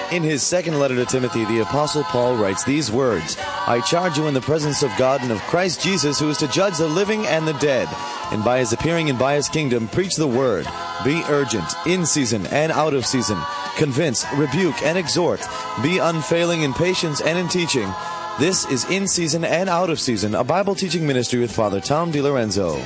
In his second letter to Timothy, the Apostle Paul writes these words, I charge you in the presence of God and of Christ Jesus, who is to judge the living and the dead, and by his appearing and by his kingdom, preach the word. Be urgent, in season and out of season. Convince, rebuke, and exhort. Be unfailing in patience and in teaching. This is In Season and Out of Season, a Bible teaching ministry with Father Tom DiLorenzo.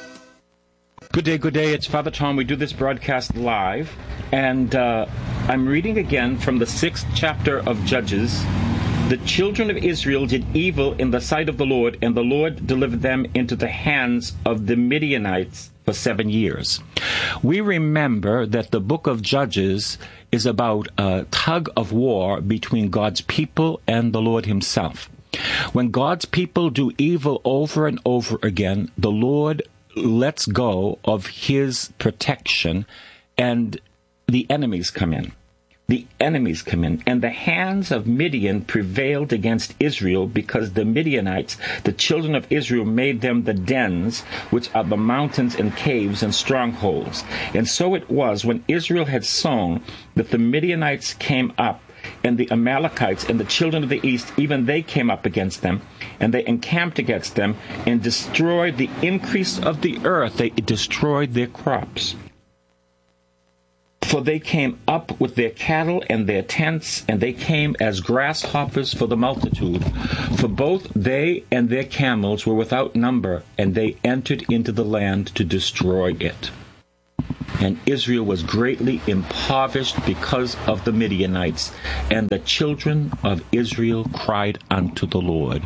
Good day. It's Father Tom. We do this broadcast live, and I'm reading again from the 6th chapter of Judges. The children of Israel did evil in the sight of the Lord, and the Lord delivered them into the hands of the Midianites for 7 years. We remember that the book of Judges is about a tug of war between God's people and the Lord himself. When God's people do evil over and over again, the Lord lets go of his protection, and the enemies come in. And the hands of Midian prevailed against Israel because the Midianites, the children of Israel, made them the dens, which are the mountains and caves and strongholds. And so it was, when Israel had sown, that the Midianites came up, and the Amalekites and the children of the east, even they came up against them, and they encamped against them and destroyed the increase of the earth. They destroyed their crops. For they came up with their cattle and their tents, and they came as grasshoppers for the multitude. For both they and their camels were without number, and they entered into the land to destroy it. And Israel was greatly impoverished because of the Midianites, and the children of Israel cried unto the Lord.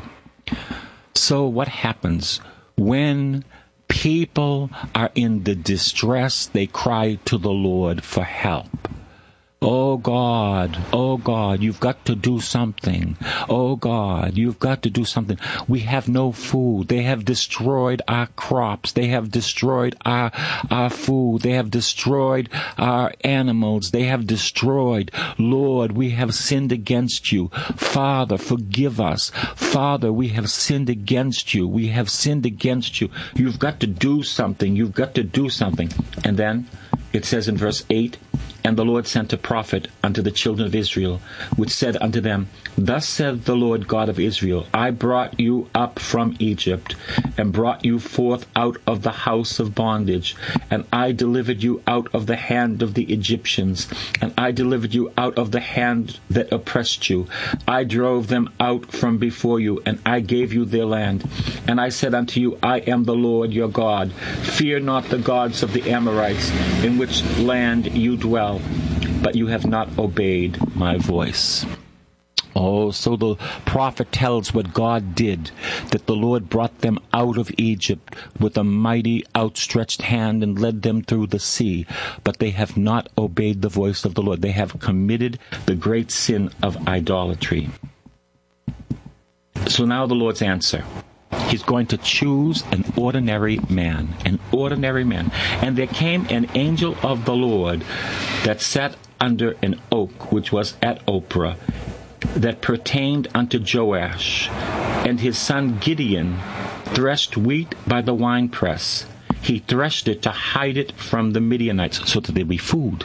So what happens when people are in the distress? They cry to the Lord for help. Oh God, you've got to do something. Oh God, you've got to do something. We have no food. They have destroyed our crops. They have destroyed our food. They have destroyed our animals. They have destroyed. Lord, we have sinned against you. Father, forgive us. Father, we have sinned against you. We have sinned against you. You've got to do something. You've got to do something. And then it says in verse 8, And the Lord sent a prophet unto the children of Israel, which said unto them, Thus saith the Lord God of Israel, I brought you up from Egypt, and brought you forth out of the house of bondage, and I delivered you out of the hand of the Egyptians, and I delivered you out of the hand that oppressed you. I drove them out from before you, and I gave you their land. And I said unto you, I am the Lord your God. Fear not the gods of the Amorites, in which land you dwell. But you have not obeyed my voice. Oh, so the prophet tells what God did, that the Lord brought them out of Egypt with a mighty outstretched hand and led them through the sea. But they have not obeyed the voice of the Lord. They have committed the great sin of idolatry. So now the Lord's answer. He's going to choose an ordinary man. And there came an angel of the Lord that sat under an oak, which was at Ophrah, that pertained unto Joash. And his son Gideon threshed wheat by the winepress. He threshed it to hide it from the Midianites, so that there'd be food.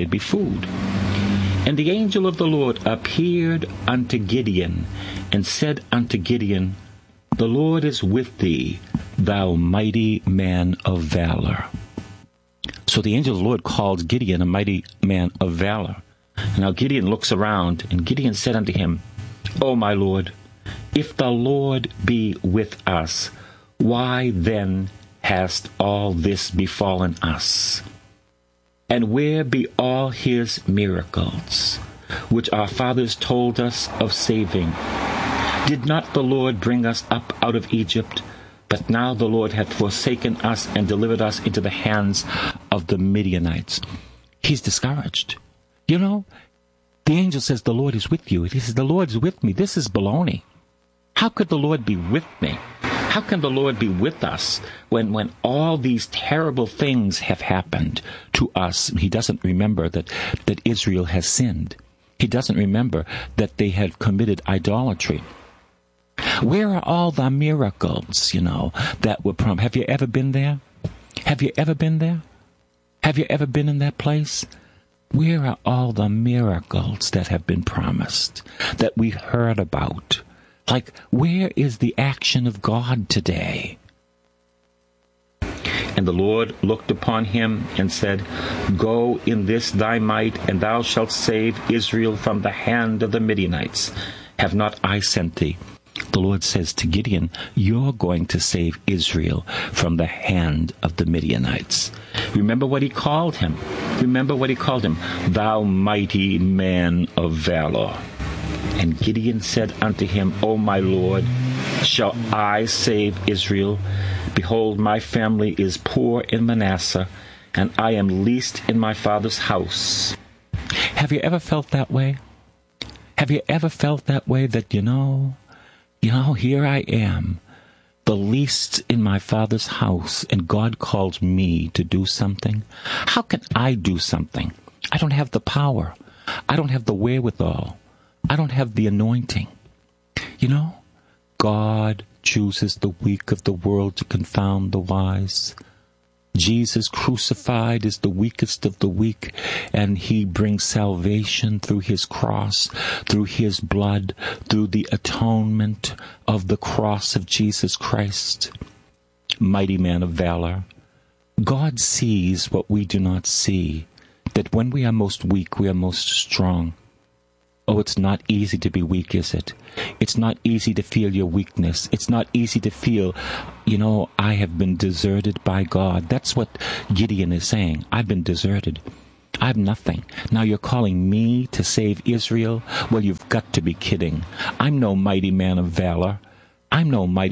And the angel of the Lord appeared unto Gideon, and said unto Gideon, The Lord is with thee, thou mighty man of valor. So the angel of the Lord called Gideon a mighty man of valor. And now Gideon looks around, and Gideon said unto him, O my Lord, if the Lord be with us, why then hast all this befallen us? And where be all his miracles, which our fathers told us of saving? Did not the Lord bring us up out of Egypt? But now the Lord hath forsaken us and delivered us into the hands of the Midianites. He's discouraged. You know, the angel says, the Lord is with you. He says, the Lord is with me. This is baloney. How could the Lord be with me? How can the Lord be with us when all these terrible things have happened to us? He doesn't remember that Israel has sinned. He doesn't remember that they had committed idolatry. Where are all the miracles, that were promised? Have you ever been there? Have you ever been there? Have you ever been in that place? Where are all the miracles that have been promised, that we heard about? Like, where is the action of God today? And the Lord looked upon him and said, Go in this thy might, and thou shalt save Israel from the hand of the Midianites. Have not I sent thee? The Lord says to Gideon, you're going to save Israel from the hand of the Midianites. Remember what he called him. Thou mighty man of valor. And Gideon said unto him, O my Lord, shall I save Israel? Behold, my family is poor in Manasseh, and I am least in my father's house. Have you ever felt that way? Have you ever felt that way, that, you know, here I am, the least in my father's house, and God calls me to do something? How can I do something? I don't have the power. I don't have the wherewithal. I don't have the anointing. You know, God chooses the weak of the world to confound the wise. Jesus crucified is the weakest of the weak, and he brings salvation through his cross, through his blood, through the atonement of the cross of Jesus Christ. Mighty man of valor. God sees what we do not see, that when we are most weak, we are most strong. Oh, it's not easy to be weak, is it? It's not easy to feel your weakness. It's not easy to feel, I have been deserted by God. That's what Gideon is saying. I've been deserted. I'm nothing. Now you're calling me to save Israel? Well, you've got to be kidding. I'm no mighty man of valor. I'm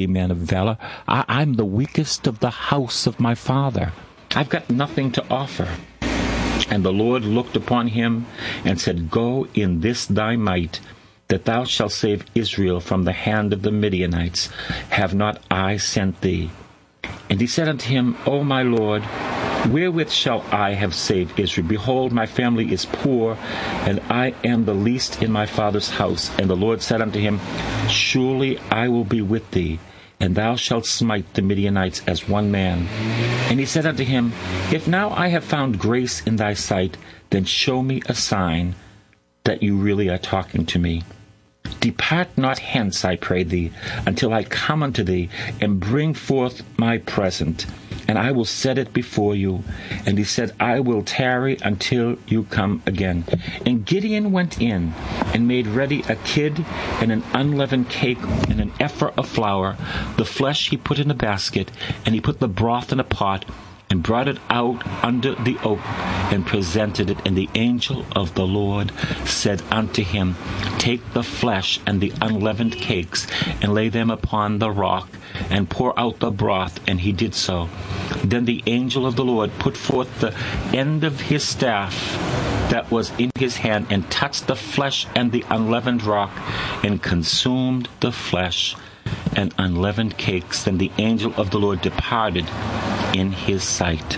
the weakest of the house of my father. I've got nothing to offer. And the Lord looked upon him and said, Go in this thy might, that thou shalt save Israel from the hand of the Midianites. Have not I sent thee? And he said unto him, O my Lord, wherewith shall I have saved Israel? Behold, my family is poor, and I am the least in my father's house. And the Lord said unto him, Surely I will be with thee, and thou shalt smite the Midianites as one man. And he said unto him, If now I have found grace in thy sight, then show me a sign that you really are talking to me. Depart not hence, I pray thee, until I come unto thee, and bring forth my present, and I will set it before you. And he said, I will tarry until you come again. And Gideon went in and made ready a kid and an unleavened cake and an ephah of flour. The flesh he put in a basket, and he put the broth in a pot, and brought it out under the oak, and presented it. And the angel of the Lord said unto him, Take the flesh and the unleavened cakes, and lay them upon the rock, and pour out the broth. And he did so. Then the angel of the Lord put forth the end of his staff that was in his hand, and touched the flesh and the unleavened rock, and consumed the flesh and unleavened cakes. Then the angel of the Lord departed in his sight.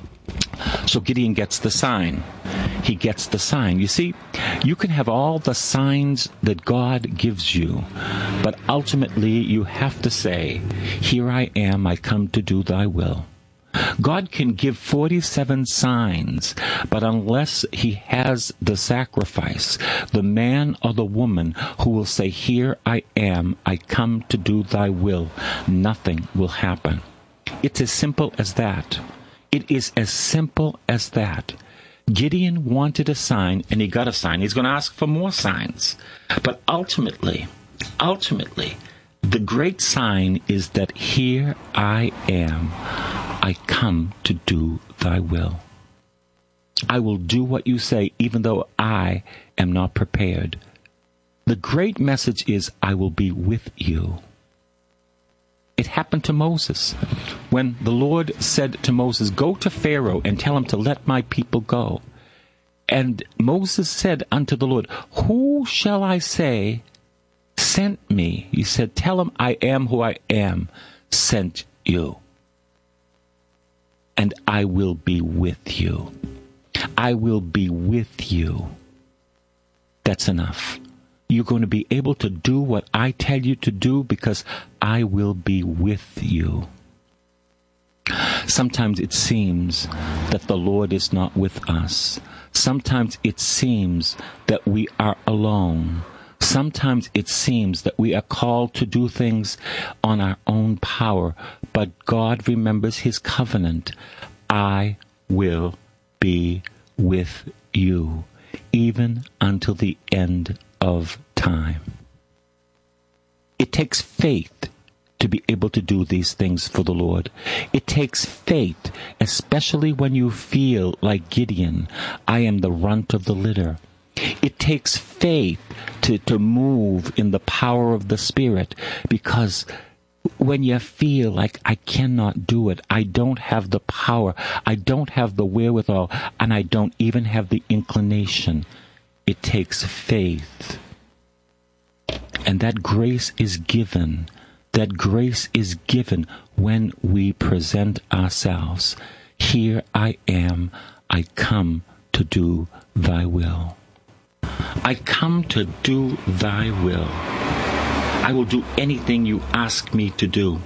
So Gideon gets the sign. He gets the sign. You see, you can have all the signs that God gives you, but ultimately you have to say, Here I am, I come to do thy will. God can give 47 signs, but unless he has the sacrifice, the man or the woman who will say, Here I am, I come to do thy will, nothing will happen. It's as simple as that. It is as simple as that. Gideon wanted a sign, and he got a sign. He's going to ask for more signs. But ultimately, the great sign is that here I am. I come to do thy will. I will do what you say, even though I am not prepared. The great message is, I will be with you. It happened to Moses. When the Lord said to Moses, Go to Pharaoh and tell him to let my people go. And Moses said unto the Lord, Who shall I say sent me? He said, Tell him I am who I am sent you. And I will be with you. I will be with you. That's enough. You're going to be able to do what I tell you to do because I will be with you. Sometimes it seems that the Lord is not with us. Sometimes it seems that we are alone. Sometimes it seems that we are called to do things on our own power, but God remembers His covenant. I will be with you, even until the end of time. It takes faith to be able to do these things for the Lord. It takes faith, especially when you feel like Gideon, I am the runt of the litter. It takes faith to move in the power of the Spirit, because when you feel like I cannot do it, I don't have the power, I don't have the wherewithal, and I don't even have the inclination, it takes faith. And that grace is given. That grace is given when we present ourselves. Here I am, I come to do thy will. I come to do thy will. I will do anything you ask me to do.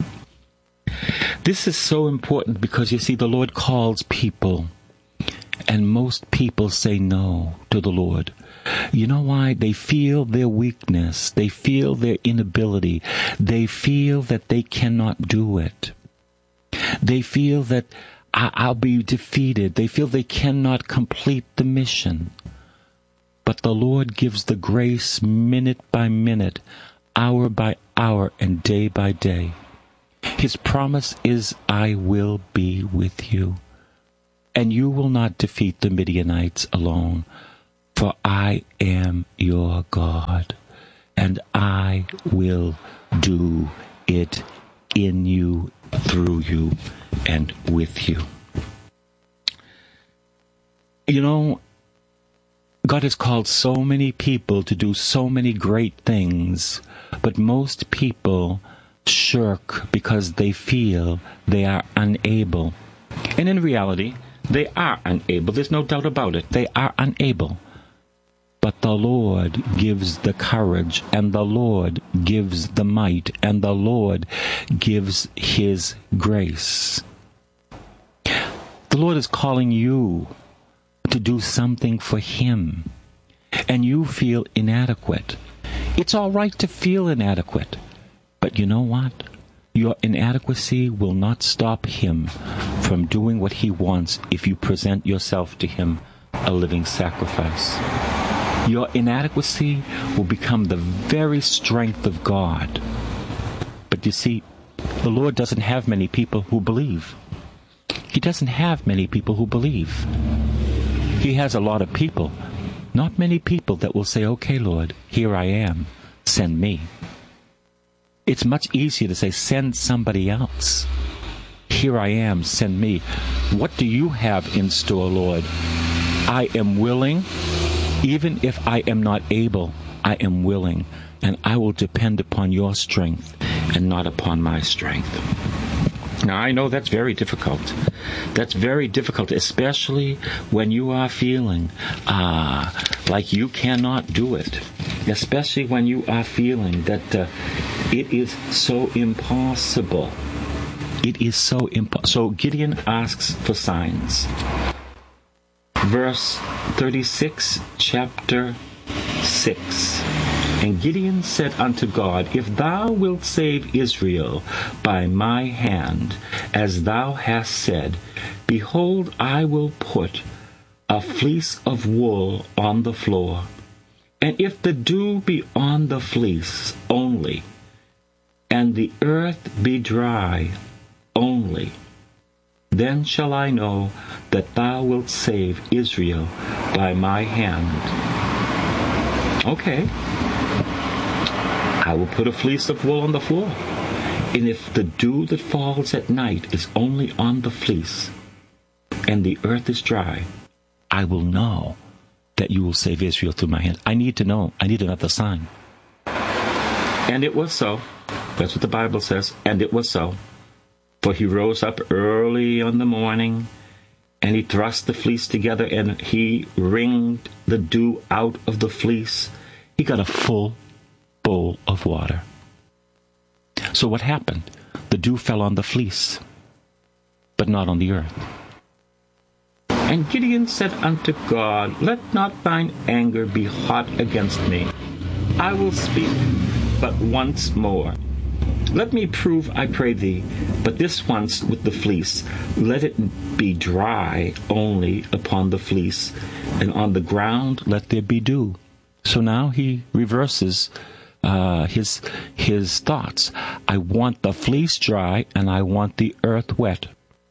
This is so important because, you see, the Lord calls people, and most people say no to the Lord. You know why? They feel their weakness. They feel their inability. They feel that they cannot do it. They feel that I'll be defeated. They feel they cannot complete the mission. But the Lord gives the grace minute by minute, hour by hour, and day by day. His promise is, I will be with you. And you will not defeat the Midianites alone. For I am your God, and I will do it in you, through you, and with you. You know, God has called so many people to do so many great things, but most people shirk because they feel they are unable. And in reality, they are unable. There's no doubt about it. They are unable. But the Lord gives the courage, and the Lord gives the might, and the Lord gives His grace. The Lord is calling you to do something for Him, and you feel inadequate. It's all right to feel inadequate, but you know what? Your inadequacy will not stop Him from doing what He wants if you present yourself to Him a living sacrifice. Your inadequacy will become the very strength of God. But you see, the Lord doesn't have many people who believe. He doesn't have many people who believe. He has a lot of people, not many people that will say, okay, Lord, here I am, send me. It's much easier to say, send somebody else. Here I am, send me. What do you have in store, Lord? I am willing. Even if I am not able, I am willing, and I will depend upon your strength and not upon my strength. Now, I know that's very difficult. That's very difficult, especially when you are feeling like you cannot do it. Especially when you are feeling that it is so impossible. It is so impossible. So Gideon asks for signs. Verse 36, chapter 6. And Gideon said unto God, If thou wilt save Israel by my hand, as thou hast said, behold, I will put a fleece of wool on the floor. And if the dew be on the fleece only, and the earth be dry only, then shall I know that thou wilt save Israel by my hand. Okay. I will put a fleece of wool on the floor. And if the dew that falls at night is only on the fleece, and the earth is dry, I will know that you will save Israel through my hand. I need to know. I need another sign. And it was so. That's what the Bible says. And it was so. For he rose up early on the morning, and he thrust the fleece together, and he wringed the dew out of the fleece. He got a full bowl of water. So what happened? The dew fell on the fleece. but not on the earth. And Gideon said unto God, Let not thine anger be hot against me. I will speak but once more. Let me prove, I pray thee, but this once with the fleece. Let it be dry only upon the fleece, and on the ground let there be dew. So now he reverses his thoughts. I want the fleece dry, and I want the earth wet.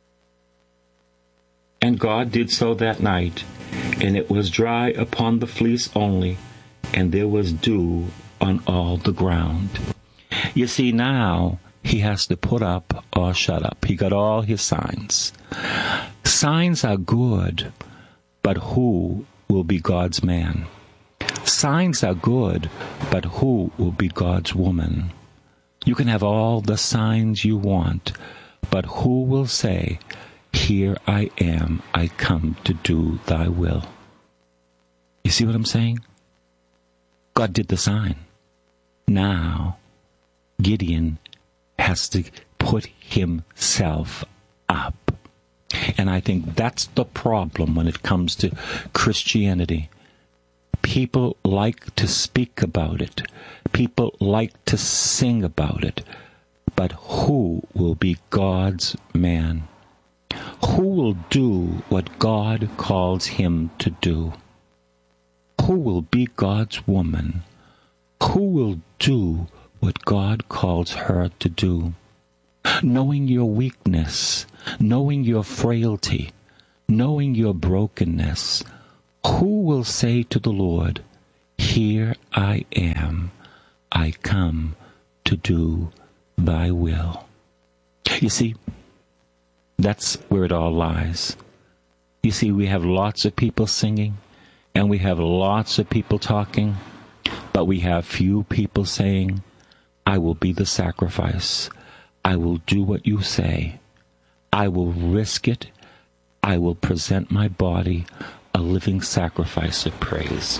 And God did so that night, and it was dry upon the fleece only, and there was dew on all the ground. You see, now he has to put up or shut up. He got all his signs. Signs are good, but who will be God's man? Signs are good, but who will be God's woman? You can have all the signs you want, but who will say, Here I am, I come to do thy will? You see what I'm saying? God did the sign. Now, Gideon has to put himself up. And I think that's the problem when it comes to Christianity. People like to speak about it. People like to sing about it. But who will be God's man? Who will do what God calls him to do? Who will be God's woman? Who will do what God calls her to do? Knowing your weakness, knowing your frailty, knowing your brokenness, who will say to the Lord, Here I am, I come to do thy will? You see, that's where it all lies. You see, we have lots of people singing, and we have lots of people talking, but we have few people saying, I will be the sacrifice. I will do what you say. I will risk it. I will present my body a living sacrifice of praise.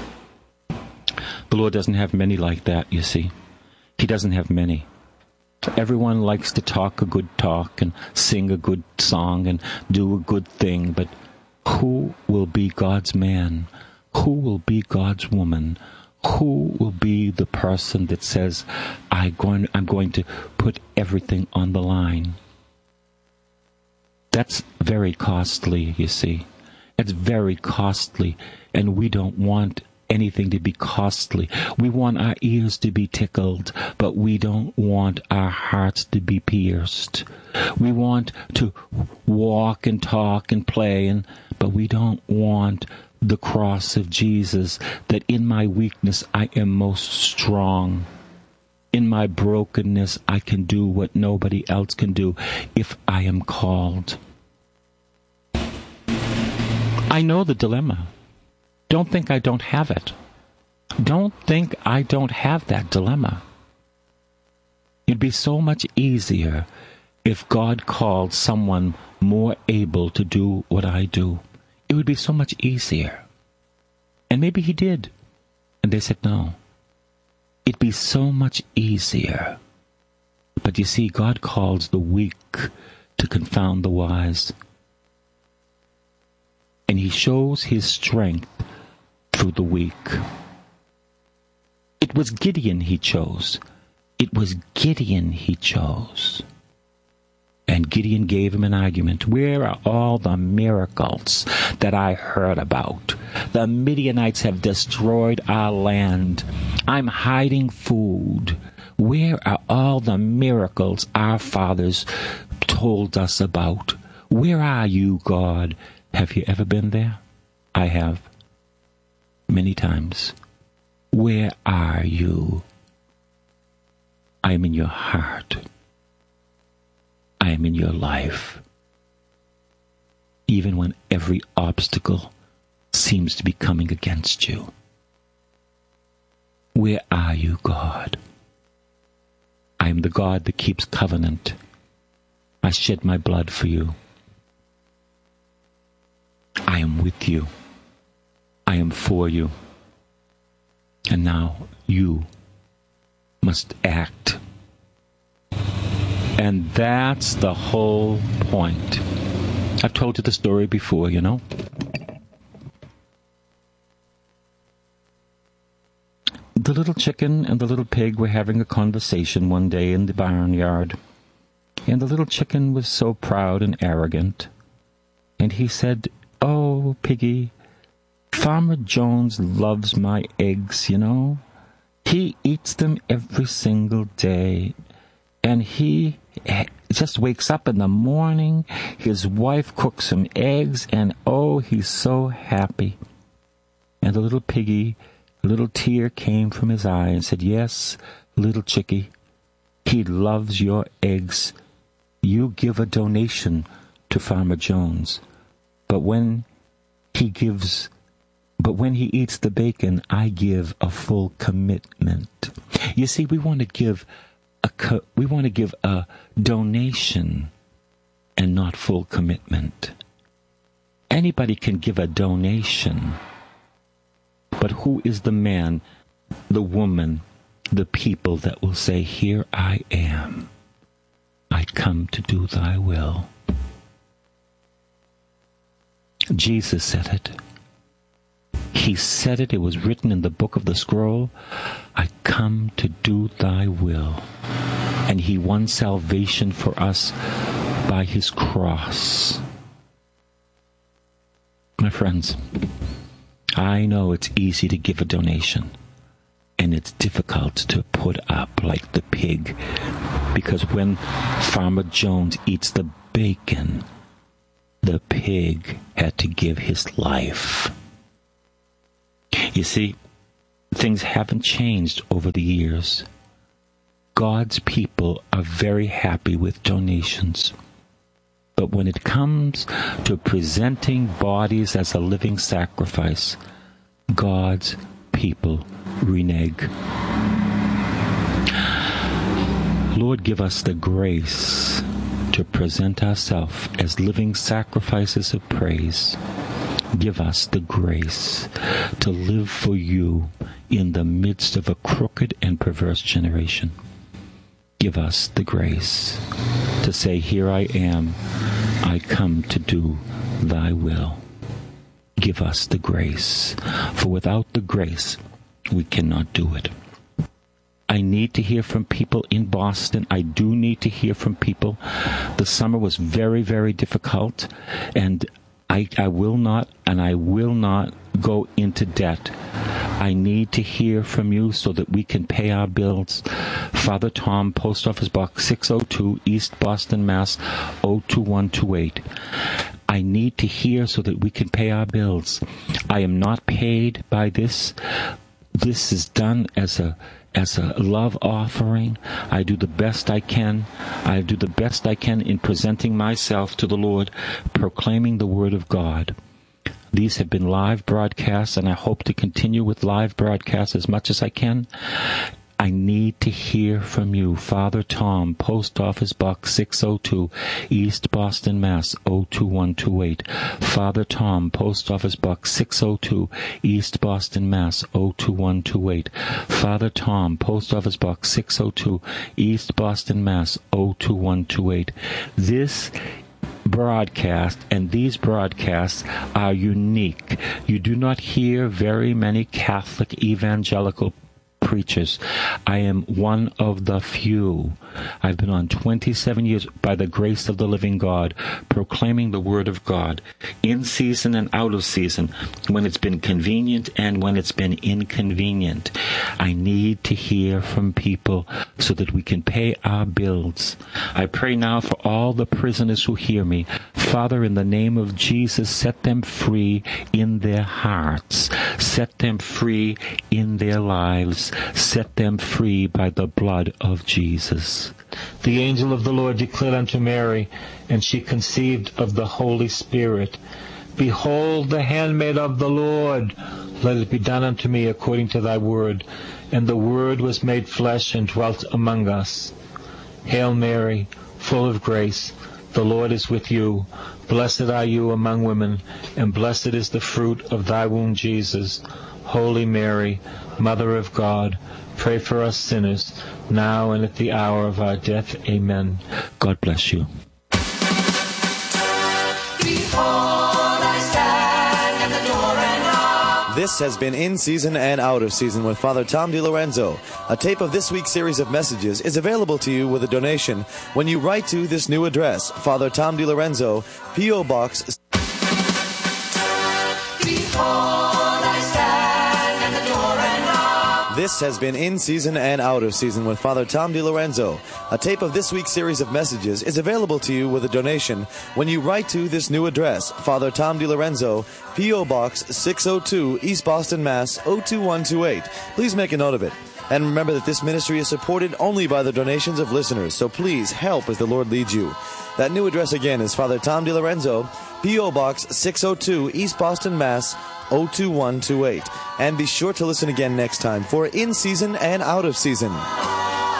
The Lord doesn't have many like that, you see. He doesn't have many. Everyone likes to talk a good talk and sing a good song and do a good thing, but who will be God's man? Who will be God's woman? Who will be the person that says, I'm going to put everything on the line? That's very costly, you see. It's very costly, and we don't want anything to be costly. We want our ears to be tickled, but we don't want our hearts to be pierced. We want to walk and talk and play, but we don't want the cross of Jesus, that in my weakness I am most strong. In my brokenness I can do what nobody else can do if I am called. I know the dilemma. Don't think I don't have it. Don't think I don't have that dilemma. It'd be so much easier if God called someone more able to do what I do. It would be so much easier. And maybe he did. And they said no. It'd be so much easier. But you see, God calls the weak to confound the wise. And he shows his strength through the weak. It was Gideon he chose. It was Gideon he chose. And Gideon gave him an argument. Where are all the miracles that I heard about? The Midianites have destroyed our land. I'm hiding food. Where are all the miracles our fathers told us about? Where are you, God? Have you ever been there? I have. Many times. Where are you? I am in your heart. I am in your life. Even when every obstacle seems to be coming against you. Where are you, God? I am the God that keeps covenant. I shed my blood for you. I am with you. I am for you. And now you must act. And that's the whole point. I've told you the story before, you know. The little chicken and the little pig were having a conversation one day in the barnyard. And the little chicken was so proud and arrogant. And he said, "Oh, Piggy, Farmer Jones loves my eggs, you know. He eats them every single day. And he just wakes up in the morning, his wife cooks him eggs, and oh, he's so happy." And the little piggy, a little tear came from his eye and said, "Yes, little chickie, he loves your eggs. You give a donation to Farmer Jones, but when he eats the bacon, I give a full commitment." You see, we want to give a donation and not full commitment. Anybody can give a donation, but who is the man, the woman, the people that will say, "Here I am. I come to do thy will"? Jesus said it. He said it. It was written in the book of the scroll. "I come to do thy will." And he won salvation for us by his cross. My friends, I know it's easy to give a donation, and it's difficult to put up like the pig, because when Farmer Jones eats the bacon, the pig had to give his life. You see, things haven't changed over the years. God's people are very happy with donations. But when it comes to presenting bodies as a living sacrifice, God's people renege. Lord, give us the grace to present ourselves as living sacrifices of praise. Give us the grace to live for you in the midst of a crooked and perverse generation. Give us the grace to say, "Here I am. I come to do thy will." Give us the grace, for without the grace, we cannot do it. I need to hear from people in Boston. I do need to hear from people. The summer was very, very difficult, and I will not go into debt. I need to hear from you so that we can pay our bills. Father Tom, Post Office Box 602, East Boston, Mass. 02128. I need to hear so that we can pay our bills. I am not paid by this. This is done as a love offering. I do the best I can. I do the best I can in presenting myself to the Lord, proclaiming the Word of God. These have been live broadcasts, and I hope to continue with live broadcasts as much as I can. I need to hear from you. Father Tom, Post Office Box 602, East Boston, Mass. 02128. Father Tom, Post Office Box 602, East Boston, Mass. 02128. Father Tom, Post Office Box 602, East Boston, Mass. 02128. This broadcast and these broadcasts are unique. You do not hear very many Catholic evangelical preachers. I am one of the few. I've been on 27 years by the grace of the living God, proclaiming the Word of God in season and out of season, when it's been convenient and when it's been inconvenient. I need to hear from people so that we can pay our bills. I pray now for all the prisoners who hear me. Father, in the name of Jesus, set them free in their hearts. Set them free in their lives. Set them free by the blood of Jesus. The angel of the Lord declared unto Mary, and she conceived of the Holy Spirit. Behold, the handmaid of the Lord, let it be done unto me according to thy word. And the Word was made flesh and dwelt among us. Hail Mary, full of grace, the Lord is with you. Blessed are you among women, and blessed is the fruit of thy womb, Jesus. Holy Mary, Mother of God, pray for us sinners, now and at the hour of our death. Amen. God bless you. Be Behold, I stand at the door and knock. This has been In Season and Out of Season with Father Tom DiLorenzo. A tape of this week's series of messages is available to you with a donation when you write to this new address, Father Tom DiLorenzo, P.O. Box. Behold, I stand at the door and knock. This has been In Season and Out of Season with Father Tom DiLorenzo. A tape of this week's series of messages is available to you with a donation when you write to this new address, Father Tom DiLorenzo, P.O. Box 602, East Boston, Mass. 02128. Please make a note of it. And remember that this ministry is supported only by the donations of listeners, so please help as the Lord leads you. That new address again is Father Tom DiLorenzo, P.O. Box 602, East Boston, Mass. 02128. And be sure to listen again next time for In Season and Out of Season.